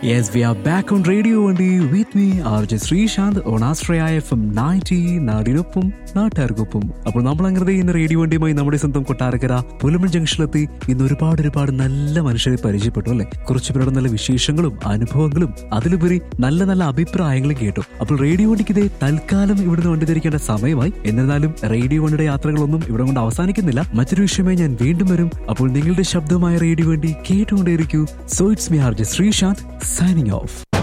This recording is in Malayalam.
Yes, we are back on Radio Vandi with me, RJ Srishant on Astraya FM 90 നാടിനൊപ്പം നാട്ടുകാർക്കൊപ്പം. അപ്പോൾ നമ്മൾ അങ്ങനെ ഇന്ന് റേഡിയോ വണ്ടിയുമായി നമ്മുടെ സ്വന്തം കൊട്ടാരക്കര പുലമൺ ജംഗ്ഷനിലെത്തി. ഇന്ന് ഒരുപാട് നല്ല മനുഷ്യരെ പരിചയപ്പെട്ടു അല്ലെ. കുറച്ചു പേരുടെ നല്ല വിശേഷങ്ങളും അനുഭവങ്ങളും അതിലുപരി നല്ല അഭിപ്രായങ്ങളും കേട്ടു. അപ്പോൾ റേഡിയോ വണ്ടിക്ക് ഇതേ തൽക്കാലം ഇവിടുന്ന് വണ്ടി ധരിക്കേണ്ട സമയമായി. എന്നിരുന്നാലും റേഡിയോ വണ്ടിയുടെ യാത്രകളൊന്നും ഇവിടെ കൊണ്ട് അവസാനിക്കുന്നില്ല. മറ്റൊരു വിഷയമായി ഞാൻ വീണ്ടും വരും. അപ്പോൾ നിങ്ങളുടെ ശബ്ദമായ റേഡിയോ വണ്ടി കേട്ടുകൊണ്ടേയിരിക്കൂ. So it's me RJ Srishant signing off.